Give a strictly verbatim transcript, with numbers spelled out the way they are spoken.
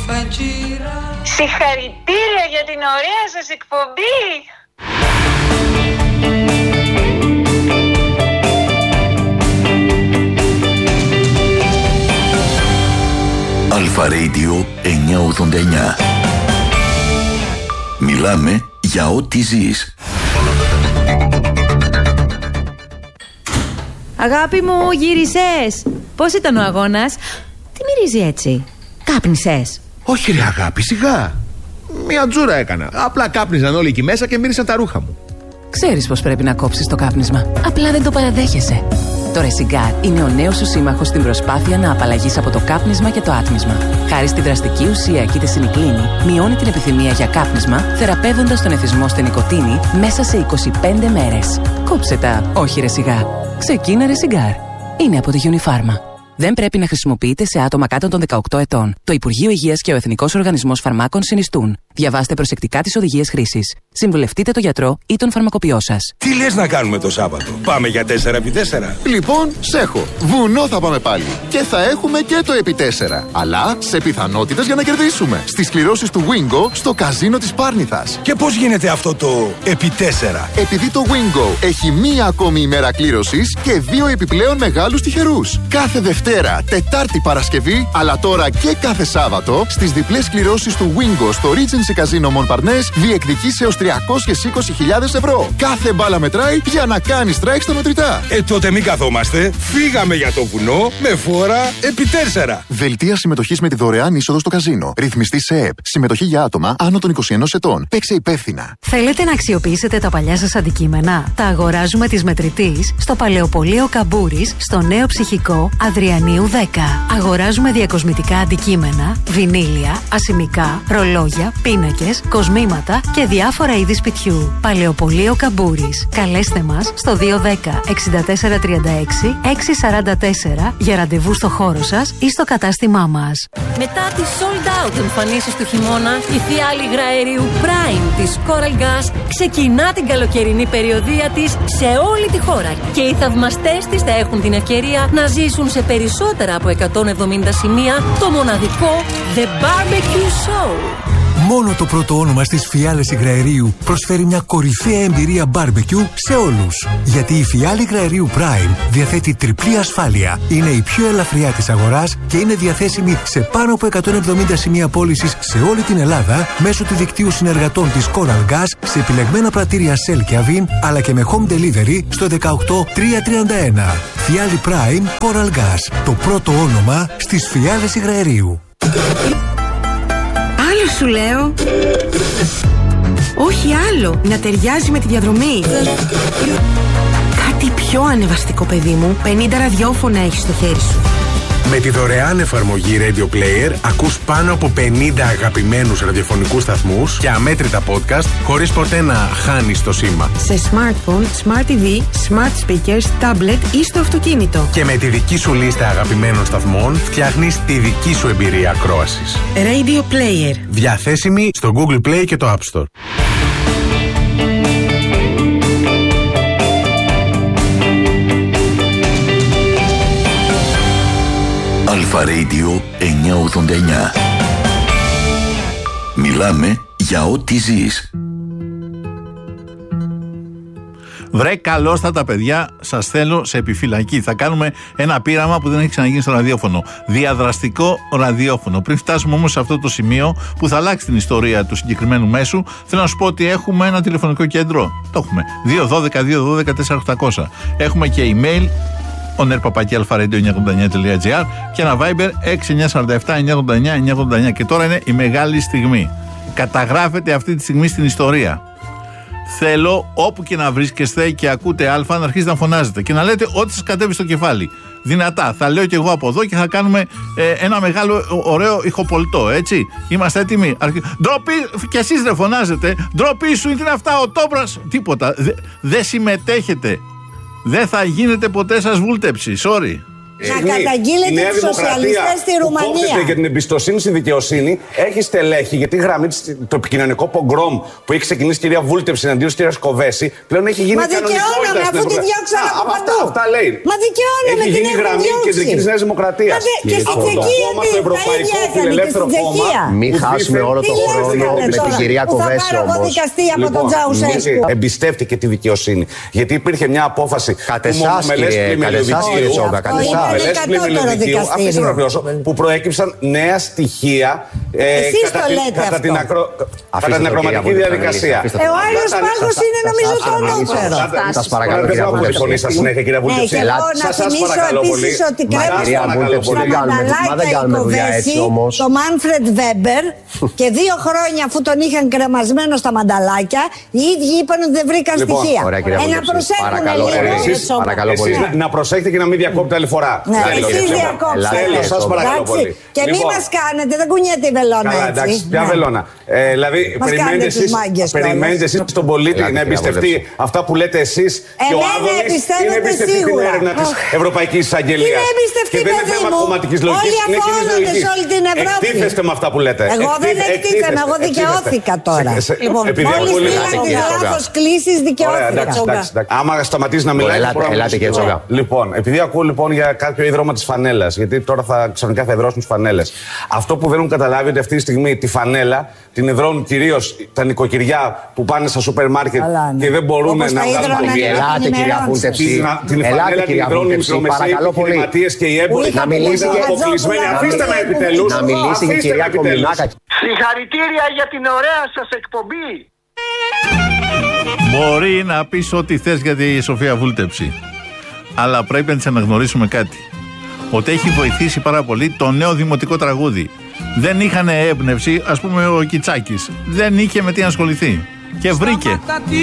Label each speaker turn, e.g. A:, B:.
A: Συγχαρητήρια για την ωραία σας εκπομπή.
B: Αλφα Radio εννιακόσια ογδόντα εννιά. Μιλάμε για ό,τι ζεις.
C: Αγάπη μου, γύρισες. Πώς ήταν ο αγώνας? Τι μυρίζει έτσι? Κάπνισες?
D: Όχι ρε αγάπη, σιγά. Μια τζούρα έκανα. Απλά κάπνιζαν όλοι εκεί μέσα και μύρισαν τα ρούχα μου.
E: Ξέρεις πως πρέπει να κόψεις το κάπνισμα. Απλά δεν το παραδέχεσαι. Το Ρεσιγκάρ είναι ο νέος σου σύμμαχος στην προσπάθεια να απαλλαγείς από το κάπνισμα και το άτμισμα. Χάρη στη δραστική ουσία κητεσινικλίνη, μειώνει την επιθυμία για κάπνισμα, θεραπεύοντας τον εθισμό στη νοικοτήνη μέσα σε είκοσι πέντε μέρες. Κόψε τα, όχι Ρεσιγκάρ. Ξεκίνα Ρεσιγκάρ. Είναι από τη Unifarma. Δεν πρέπει να χρησιμοποιείται σε άτομα κάτω των δεκαοκτώ ετών. Το Υπουργείο Υγείας και ο Εθνικός Οργανισμός Φαρμάκων συνιστούν. Διαβάστε προσεκτικά τις οδηγίες χρήσης. Συμβουλευτείτε τον γιατρό ή τον φαρμακοποιό σας.
F: Τι λες να κάνουμε το Σάββατο? Πάμε για τέσσερα επί τέσσερα.
G: Λοιπόν, σέχω. Βουνό θα πάμε πάλι. Και θα έχουμε και το επί τέσσερα. Αλλά σε πιθανότητες για να κερδίσουμε. Στις κληρώσεις του Wingo στο καζίνο της Πάρνηθας.
F: Και πώς γίνεται αυτό το επί τέσσερα?
G: Επειδή το Wingo έχει μία ακόμη ημέρα κλήρωσης και δύο επιπλέον μεγάλους τυχερούς. Κάθε Δευτέρα, Τετάρτη, Παρασκευή, αλλά τώρα και κάθε Σάββατο στις διπλές κληρώσεις του Wingo στο Regency Casino Montparnasse διεκδικείς έως τριακόσιες είκοσι χιλιάδες ευρώ. Κάθε μπάλα μετράει για να κάνει strike στα μετρητά.
F: Ε, τότε μην καθόμαστε. Φύγαμε για το βουνό με φόρα επί τέσσερα.
G: Δελτία συμμετοχής με τη δωρεάν είσοδο στο καζίνο. Ρυθμιστή σε ΕΕΠ. Συμμετοχή για άτομα άνω των είκοσι ενός ετών. Παίξε υπεύθυνα.
H: Θέλετε να αξιοποιήσετε τα παλιά σας αντικείμενα? Τα αγοράζουμε της Μετρητής στο Παλαιοπωλείο Καμπούρης, στο Νέο Ψυχικό Αδριανίου δέκα. Αγοράζουμε διακοσμητικά αντικείμενα, βινίλια, ασημικά, ρολόγια, πίνακες, κοσμήματα και διάφορα είδη σπιτιού. Παλαιοπωλείο Καμπούρης. Καλέστε μας στο δύο ένα μηδέν εξήντα τέσσερα τριάντα έξι έξι σαράντα τέσσερα για ραντεβού στο χώρο σας ή στο κατάστημά μας.
I: Μετά τις sold out εμφανίσεις του χειμώνα, η φιάλη υγραερίου Prime της Coral Gas ξεκινά την καλοκαιρινή περιοδεία της σε όλη τη χώρα και οι θαυμαστές της θα έχουν την ευκαιρία να ζήσουν σε περισσότερα από εκατόν εβδομήντα σημεία το μοναδικό The Barbecue Show.
J: Μόνο το πρώτο όνομα στις φιάλες υγραερίου προσφέρει μια κορυφαία εμπειρία barbecue σε όλους. Γιατί η φιάλη υγραερίου Prime διαθέτει τριπλή ασφάλεια, είναι η πιο ελαφριά της αγοράς και είναι διαθέσιμη σε πάνω από εκατόν εβδομήντα σημεία πώλησης σε όλη την Ελλάδα μέσω του δικτύου συνεργατών της Coral Gas σε επιλεγμένα πρατήρια Shell και Avin, αλλά και με home delivery στο δεκαοκτώ τριακόσια τριάντα ένα. Φιάλη Prime Coral Gas, το πρώτο όνομα στις φιάλες υγραερίου.
K: Άλλο σου λέω. Όχι άλλο. Να ταιριάζει με τη διαδρομή. Κάτι πιο ανεβαστικό, παιδί μου. πενήντα ραδιόφωνα έχεις στο χέρι σου.
L: Με τη δωρεάν εφαρμογή Radio Player ακούς πάνω από πενήντα αγαπημένους ραδιοφωνικούς σταθμούς και αμέτρητα podcast χωρίς ποτέ να χάνεις το σήμα.
K: Σε smartphone, smart τι βι, smart speakers, tablet ή στο αυτοκίνητο.
L: Και με τη δική σου λίστα αγαπημένων σταθμών φτιάχνεις τη δική σου εμπειρία ακρόασης.
K: Radio Player.
L: Διαθέσιμη στο Google Play και το App Store.
B: Αλφα Radio εννιακόσια ογδόντα εννιά. Μιλάμε για ό,τι ζεις.
M: Βρε, καλώς τα παιδιά, σας θέλω σε επιφυλακή. Θα κάνουμε ένα πείραμα που δεν έχει ξαναγίνει στο ραδιόφωνο. Διαδραστικό ραδιόφωνο. Πριν φτάσουμε όμως σε αυτό το σημείο που θα αλλάξει την ιστορία του συγκεκριμένου μέσου, θέλω να σου πω ότι έχουμε ένα τηλεφωνικό κέντρο. Το έχουμε. δύο ένα δύο δύο ένα δύο τέσσερα οκτακόσια. Έχουμε και email ο νερ παπάκι αλφα ρέιντιο εννιακόσια ογδόντα εννιά τελεία τζι άρ και ένα Viber έξι εννιά τέσσερα επτά εννιακόσια ογδόντα εννιά εννιακόσια ογδόντα εννιά. Και τώρα είναι η μεγάλη στιγμή. Καταγράφεται αυτή τη στιγμή στην ιστορία. Θέλω όπου και να βρίσκεστε και ακούτε Α να αρχίσετε να φωνάζετε και να λέτε ό,τι σας κατέβει στο κεφάλι. Δυνατά. Θα λέω κι εγώ από εδώ και θα κάνουμε ε, ένα μεγάλο ωραίο ηχοπολιτό, έτσι. Είμαστε έτοιμοι. Αρχι... Ντροπή, κι εσείς δεν φωνάζετε. Ντροπή σου, είναι αυτά, ο Τόμπρας. Τίποτα. Δεν δε συμμετέχετε. Δεν θα γίνετε ποτέ σας βούλτεψη. Sorry.
N: να καταγγείλετε τους σοσιαλιστές στη Ρουμανία.
O: Υπόκειται για την εμπιστοσύνη στη δικαιοσύνη. Έχει στελέχη, γιατί η γραμμή της, το επικοινωνικό πογκρόμ που έχει ξεκινήσει η κυρία Βούλτεψη εναντίον της κυρίας Κοβέση, πλέον έχει γίνει κανονικότητα.
N: Μα δικαιώνομαι, αφού τη διώξαν από παντού.
O: Αυτά λέει.
N: Μα δικαιώνομαι,
O: έχει
N: την
O: γίνει γραμμή κεντρική της Νέας Δημοκρατίας.
N: Και στην Τσεχία τι, τα ίδια έκανε και στην Τσεχία.
P: Μην χάσουμε όλο τον χρόνο με την κυρία Κοβέση όμως.
N: Από τον Τζαουσέσκου.
O: Εμπιστεύτηκε τη δικαιοσύνη. Γιατί υπήρχε μια απόφαση.
P: Κατ' εσάς, κύριε Τσόγκα, κατ' εσάς.
O: Που προέκυψαν νέα στοιχεία κατά την ακροματική διαδικασία.
N: Ο Άριος Πάγος είναι νομίζω το ανώτερο.
P: Σας παρακαλώ, κυρία Βούλτεψη.
O: Σας συνέχεια, κυρία Βούλτεψη.
N: Και εγώ να θυμίσω επίσης ότι κρέμασαν τα μανταλάκια η Κοβέση, το Μάνφρεντ Βέμπερ, και δύο χρόνια αφού τον είχαν κρεμασμένο στα μανταλάκια, οι ίδιοι είπαν ότι δεν βρήκαν στοιχεία. Ε, να προσέχουν λίγο.
O: Εσείς να προσέχετε και να μην διακόπτετε άλλη φορά.
N: Ναι, εσείς διακόψατε.
O: Σας παρακαλώ πολύ.
N: Και μην μας κάνετε, δεν κουνιέται η βελόνα έτσι.
O: Εντάξει, ποια βελόνα. Δηλαδή, περιμένετε εσείς τον πολίτη να εμπιστευτεί αυτά που λέτε εσείς και ο Άδωνης είναι εμπιστευτεί την έρευνα της Ευρωπαϊκής Εισαγγελίας. Και δεν είναι θέμα κομματικής λογικής, είναι κοινής λογικής. Εκτίθεστε με αυτά που λέτε.
N: Εγώ δεν εκτίθεμαι, εγώ δικαιώθηκα τώρα. Λοιπόν, μόλις πήραν τις λάθος κλήσεις δικαιώθηκα.
O: Άμα σταματήσει να μιλάει,
P: ελάτε και Τσόγκα.
O: Λοιπόν, επειδή ακούω λοιπόν για κάποιο ίδρωμα της φανέλας, γιατί τώρα θα ξαφνικά θα εδρώσουν τις φανέλες. Αυτό που δεν έχουν καταλάβει ότι αυτή τη στιγμή τη φανέλα την εδρώνουν κυρίως τα νοικοκυριά που πάνε στα σούπερ μάρκετ και δεν μπορούν να βγάλουν κοβιέ.
P: Ελάτε, κυρία Βούλτεψη.
O: Την φανέλα την εδρώνουν οι μικρομεσαίοι επιχειρηματίες και οι έμποροι.
P: Να μιλήσει και
O: αποκλεισμένοι. Αφήστε με επιτελούς.
P: Να μιλήσει και η κυρία Κομινάκα.
Q: Συγχαρητήρια για την ωραία σας εκπομπή.
M: Μπορεί να πεις ό,τι θες για τη Σοφία Βούλτεψη, αλλά πρέπει να της αναγνωρίσουμε κάτι. Ότι έχει βοηθήσει πάρα πολύ το νέο δημοτικό τραγούδι. Δεν είχαν έμπνευση, ας πούμε ο Κιτσάκης. Δεν είχε με τι να ασχοληθεί. Και βρήκε.